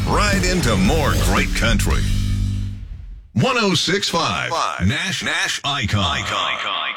right into more great country. 106.5 Nash Icon.